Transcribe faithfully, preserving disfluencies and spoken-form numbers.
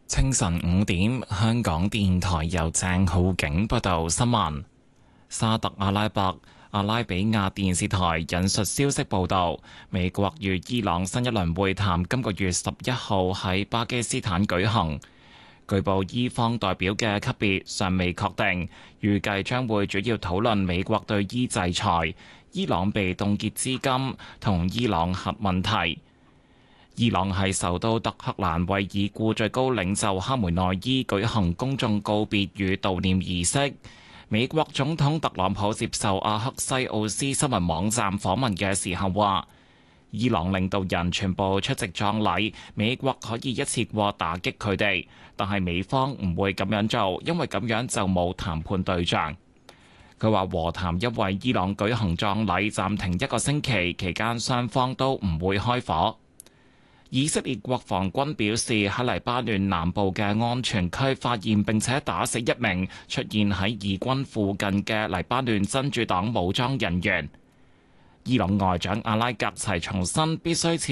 清晨五點，香港電台由鄭浩景報道新聞。沙特阿拉伯阿拉比亞電視台引述消息報道，美國與伊朗新一輪會談今個月十一號喺巴基斯坦舉行。據報伊方代表嘅級別尚未確定，預計將會主要討論美國對伊制裁、伊朗被凍結資金同伊朗核問題。伊朗係首都德黑蘭為已故最高領袖哈梅內伊舉行公眾告別與悼念儀式。美國總統特朗普接受阿克西奧斯新聞網站訪問嘅時候話，伊朗領導人全部出席葬禮，美國可以一次過打擊佢哋，但係美方唔會咁樣做，因為咁樣就冇談判對象。佢話和談因為伊朗舉行葬禮暫停一個星期，期間雙方都唔會開火。以色列國防軍表示，喺黎巴嫩南部嘅安全區發現並且打死一名出現喺以軍附近嘅黎巴嫩真主黨武裝人員。伊朗外長阿拉格齊重申必須撤